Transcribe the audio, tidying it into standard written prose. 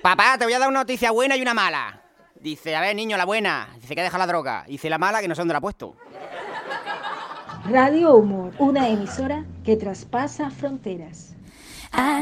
Papá, te voy a dar una noticia buena y una mala. Dice, a ver, niño, la buena. Dice que deja la droga. Dice, la mala, que no sé dónde la ha puesto. Radio Humor, una emisora que traspasa fronteras.